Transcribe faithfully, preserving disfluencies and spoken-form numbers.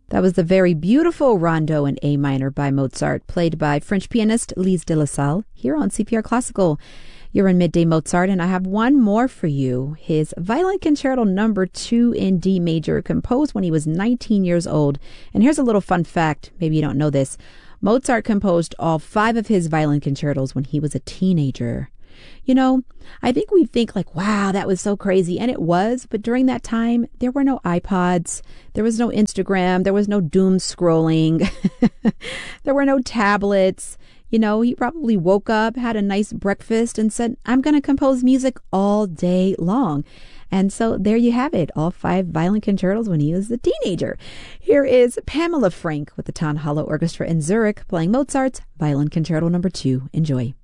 That was the very beautiful Rondo in A minor by Mozart, played by French pianist Lise de la Salle, here on C P R Classical. You're in Midday Mozart, and I have one more for you. His Violin Concerto number two in D major, composed when he was nineteen years old. And here's a little fun fact, maybe you don't know this. Mozart composed all five of his violin concertos when he was a teenager. You know, I think we think like, wow, that was so crazy. And it was. But during that time, there were no iPods. There was no Instagram. There was no doom scrolling. There were no tablets. You know, he probably woke up, had a nice breakfast, and said, I'm going to compose music all day long. And so there you have it, all five violin concertos when he was a teenager. Here is Pamela Frank with the Tonhalle Orchestra in Zurich playing Mozart's Violin Concerto number two. Enjoy.